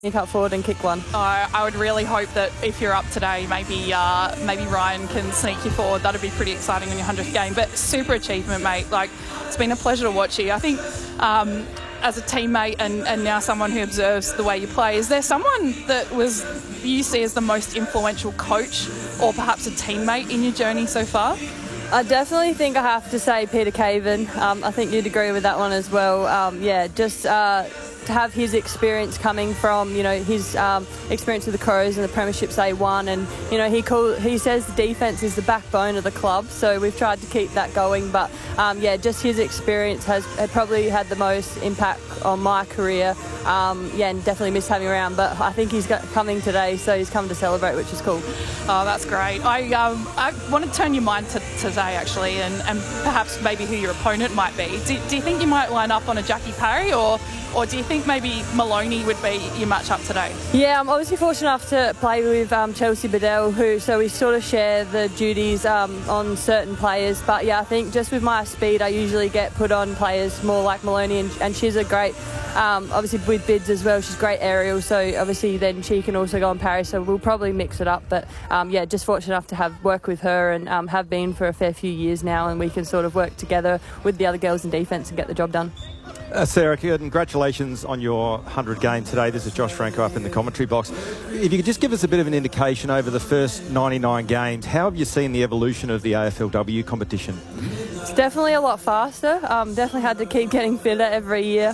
Sneak up forward and kick one. I would really hope that if you're up today, maybe Ryan can sneak you forward. That'd be pretty exciting in your 100th game. But super achievement, mate. Like, it's been a pleasure to watch you. I think as a teammate and now someone who observes the way you play, is there someone that you see as the most influential coach or perhaps a teammate in your journey so far? I definitely think I have to say Peter Caven. I think you'd agree with that one as well. To have his experience coming from, his experience with the Crows and the premierships they won, and he says the defence is the backbone of the club, so we've tried to keep that going. But just his experience has probably had the most impact on my career. And definitely miss having him around. But I think he's coming today, so he's come to celebrate, which is cool. Oh, that's great. I want to turn your mind to today, actually, and perhaps maybe who your opponent might be. Do you think you might line up on a Jackie Parry, or do you think maybe Maloney would be your match-up today? Yeah, I'm obviously fortunate enough to play with Chelsea Bedell, so we sort of share the duties on certain players. But yeah, I think just with my speed, I usually get put on players more like Maloney, and she's a great, obviously with bids as well, she's great aerial, so obviously then she can also go on parry, so we'll probably mix it up. But just fortunate enough to have work with her and have been for a fair few years now, and we can sort of work together with the other girls in defence and get the job done. Sarah, congratulations on your 100 game today. This is Josh Franco up in the commentary box. If you could just give us a bit of an indication over the first 99 games, how have you seen the evolution of the AFLW competition? It's definitely a lot faster. Definitely had to keep getting fitter every year.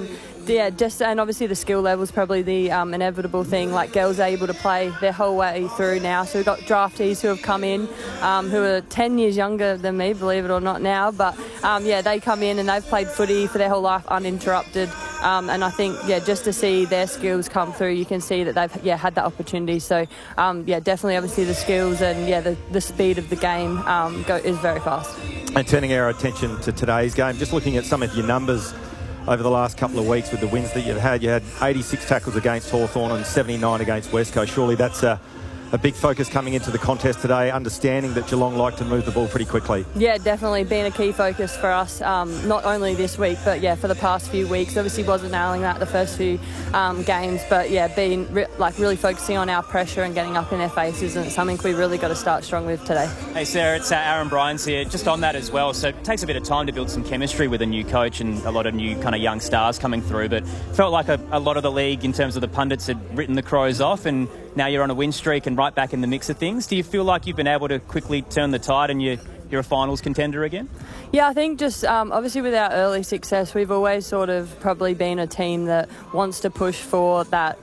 And obviously the skill level is probably the inevitable thing. Like, girls are able to play their whole way through now. So we've got draftees who have come in who are 10 years younger than me, believe it or not now. But they come in and they've played footy for their whole life uninterrupted. And I think, just to see their skills come through, you can see that they've had that opportunity. So, definitely obviously the skills and, the speed of the game is very fast. And turning our attention to today's game, just looking at some of your numbers over the last couple of weeks with the wins that you've had. You had 86 tackles against Hawthorn and 79 against West Coast. Surely that's a big focus coming into the contest today, understanding that Geelong like to move the ball pretty quickly. Yeah, definitely been a key focus for us, not only this week, but for the past few weeks. Obviously wasn't nailing that the first few games, but been really focusing on our pressure and getting up in their faces, and it's something we really got to start strong with today. Hey Sarah, it's Aaron Bryans here. Just on that as well, so it takes a bit of time to build some chemistry with a new coach and a lot of new kind of young stars coming through, but felt like a lot of the league in terms of the pundits had written the Crows off, and now you're on a win streak and right back in the mix of things. Do you feel like you've been able to quickly turn the tide and you're a finals contender again? Yeah, I think just obviously with our early success, we've always sort of probably been a team that wants to push for that,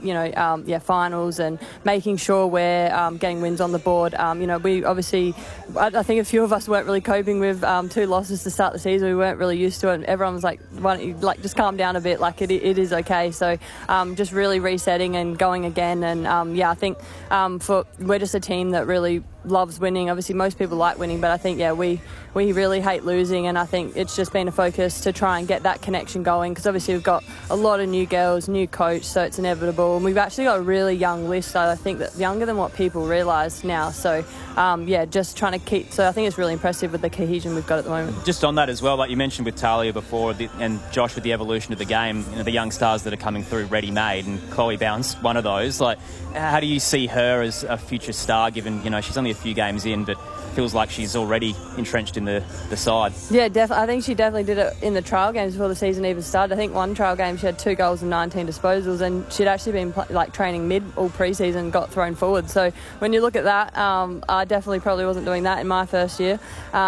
finals and making sure we're getting wins on the board. We obviously, I think a few of us weren't really coping with 2 losses to start the season. We weren't really used to it. And everyone was like, why don't you just calm down a bit? Like it is okay. So just really resetting and going again. And I think we're just a team that really loves winning. Obviously most people like winning, but I think we really hate losing, and I think it's just been a focus to try and get that connection going, because obviously we've got a lot of new girls, new coach, so it's inevitable, and we've actually got a really young list, so I think that younger than what people realise now. So just trying to keep, so I think it's really impressive with the cohesion we've got at the moment. Just on that as well, like you mentioned with Talia before, and Josh with the evolution of the game, the young stars that are coming through ready-made, and Chloe Bounce, one of those. Like, how do you see her as a future star, given she's only a few games in, but feels like she's already entrenched in the side? Yeah, I think she definitely did it in the trial games before the season even started. I think one trial game she had 2 goals and 19 disposals, and she'd actually been training mid all pre-season, got thrown forward. So when you look at that, I definitely probably wasn't doing that in my first year.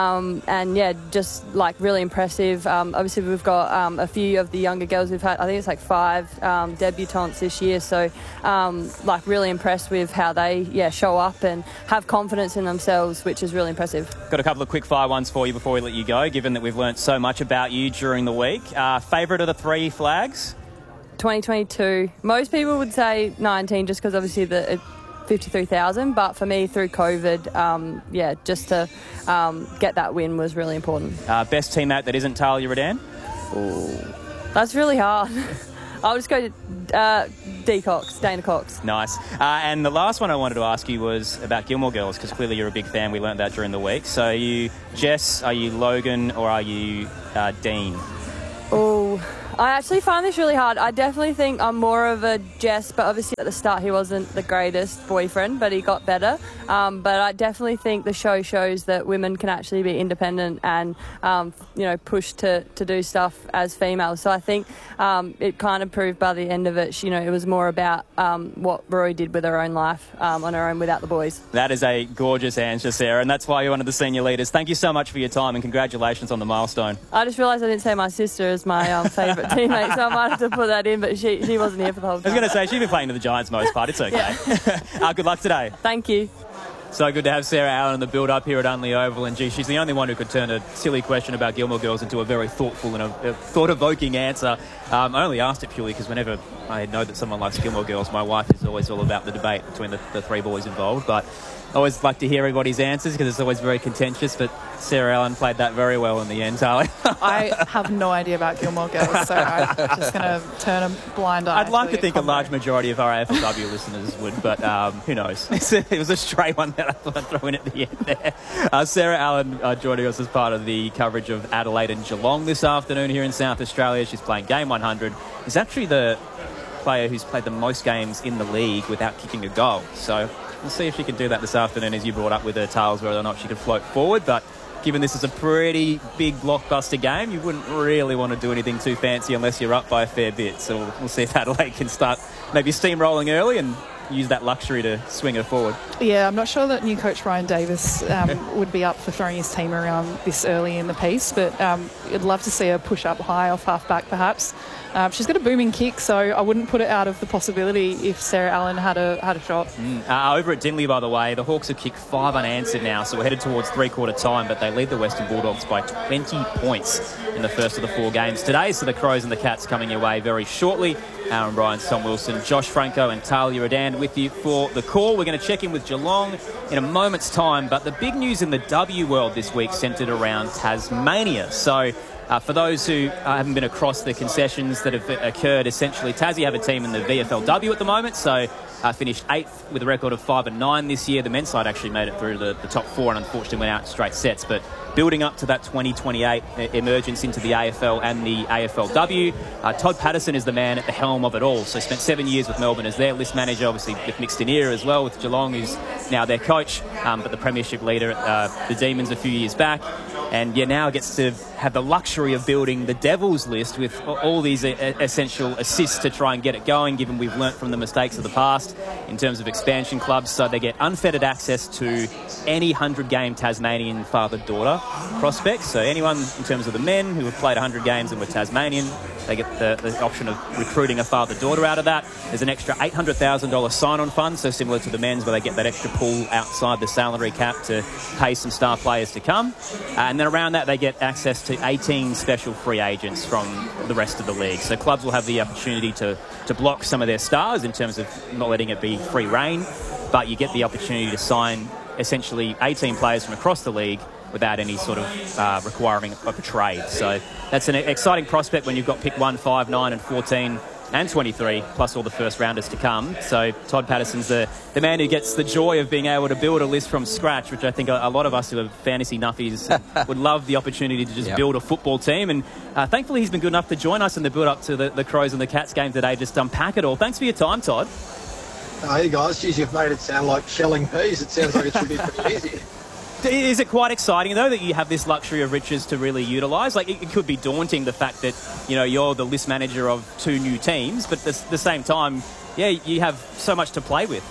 Just really impressive. Obviously we've got a few of the younger girls we've had. I think it's 5 debutantes this year. So really impressed with how they show up and have confidence in themselves, which is really impressive. Got a couple of quick fire ones for you before we let you go, given that we've learnt so much about you during the week. Favourite of the 3 flags? 2022. Most people would say 19, just because obviously the 53,000, but for me through COVID, just to get that win was really important. Best teammate that isn't Talia Redan? Ooh, that's really hard. I'll just go to Dana Cox. Nice. And the last one I wanted to ask you was about Gilmore Girls, because clearly you're a big fan. We learnt that during the week. So are you Jess, are you Logan, or are you Dean? Oh, I actually find this really hard. I definitely think I'm more of a Jess, but obviously at the start he wasn't the greatest boyfriend, but he got better. But I definitely think the show shows that women can actually be independent and, push to do stuff as females. So I think it kind of proved by the end of it, it was more about what Rory did with her own life on her own without the boys. That is a gorgeous answer, Sarah, and that's why you're one of the senior leaders. Thank you so much for your time and congratulations on the milestone. I just realised I didn't say my sister as my favourite teammate, so I might have to put that in, but she wasn't here for the whole time. I was going to say, she's been playing to the Giants most part. It's okay. Yeah. Good luck today. Thank you. So good to have Sarah Allen in the build-up here at Unley Oval, and she's the only one who could turn a silly question about Gilmore Girls into a very thoughtful and a thought-evoking answer. I only asked it purely because whenever I know that someone likes Gilmore Girls, my wife is always all about the debate between the three boys involved, but I always like to hear everybody's answers because it's always very contentious, but Sarah Allen played that very well in the end, Charlie. I have no idea about Gilmore Girls, so I'm just going to turn a blind eye. I'd like to think a large majority of our AFLW listeners would, but who knows? It was a stray one that I thought I'd throw in at the end there. Sarah Allen joining us as part of the coverage of Adelaide and Geelong this afternoon here in South Australia. She's playing game 100. Is actually the player who's played the most games in the league without kicking a goal. So we'll see if she can do that this afternoon, as you brought up with her tails, whether or not she can float forward. But given this is a pretty big blockbuster game, you wouldn't really want to do anything too fancy unless you're up by a fair bit. So we'll see if Adelaide can start maybe steamrolling early and use that luxury to swing her forward. Yeah, I'm not sure that new coach Ryan Davis would be up for throwing his team around this early in the piece, but I'd love to see her push up high off half-back perhaps. She's got a booming kick, so I wouldn't put it out of the possibility if Sarah Allen had a shot. Over at Dingley, by the way, the Hawks have kicked 5 unanswered now, so we're headed towards three-quarter time, but they lead the Western Bulldogs by 20 points in the first of the 4 games today. So the Crows and the Cats coming your way very shortly. Aaron Bryan, Tom Wilson, Josh Franco and Talia Radan with you for the call. We're going to check in with Geelong in a moment's time, but the big news in the W world this week centred around Tasmania. So for those who haven't been across the concessions that have occurred, essentially Tassie have a team in the VFLW at the moment, so finished 8th with a record of 5-9 this year. The men's side actually made it through the top 4 and unfortunately went out in straight sets, but building up to that 2028 emergence into the AFL and the AFLW. Todd Patterson is the man at the helm of it all. So spent 7 years with Melbourne as their list manager, obviously with mixed in ear as well with Geelong, who's now their coach, but the premiership leader at the Demons a few years back. And now gets to have the luxury of building the Devils list with all these essential assists to try and get it going, given we've learnt from the mistakes of the past in terms of expansion clubs. So they get unfettered access to any 100-game Tasmanian father-daughter prospects. So anyone in terms of the men who have played 100 games and were Tasmanian, they get the option of recruiting a father-daughter out of that. There's an extra $800,000 sign-on fund, so similar to the men's where they get that extra pool outside the salary cap to pay some star players to come. And then around that, they get access to 18 special free agents from the rest of the league. So clubs will have the opportunity to block some of their stars in terms of not letting it be free reign, but you get the opportunity to sign essentially 18 players from across the league without any sort of requiring of a trade. So that's an exciting prospect when you've got pick 1, 5, 9 and 14 and 23, plus all the first rounders to come. So Todd Patterson's the man who gets the joy of being able to build a list from scratch, which I think a lot of us who are fantasy nuffies would love the opportunity to just build a football team. And thankfully he's been good enough to join us in the build-up to the Crows and the Cats game today, just unpack it all. Thanks for your time, Todd. Hey guys, geez, you've made it sound like shelling peas. It sounds like it should be pretty easy. Is it quite exciting, though, that you have this luxury of riches to really utilise? Like, it could be daunting, the fact that, you're the list manager of 2 new teams, but at the same time, you have so much to play with.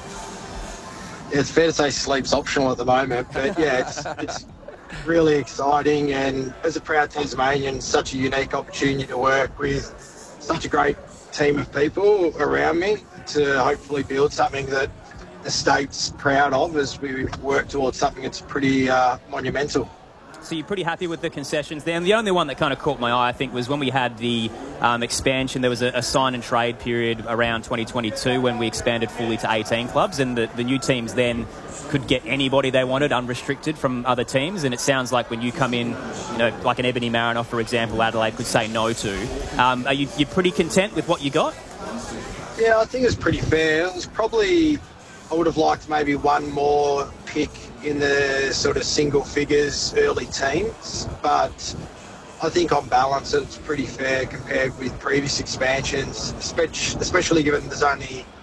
It's fair to say sleep's optional at the moment, but it's really exciting, and as a proud Tasmanian, such a unique opportunity to work with such a great team of people around me to hopefully build something that the state's proud of as we work towards something that's pretty monumental. So you're pretty happy with the concessions there. And the only one that kind of caught my eye, I think, was when we had the expansion. There was a sign and trade period around 2022 when we expanded fully to 18 clubs, and the new teams then could get anybody they wanted unrestricted from other teams. And it sounds like when you come in, like an Ebony Marinoff, for example, Adelaide could say no to. Are you pretty content with what you got? Yeah, I think it's pretty fair. It was probably... I would have liked maybe one more pick in the sort of single figures early teams, but I think on balance it's pretty fair compared with previous expansions, especially given there's only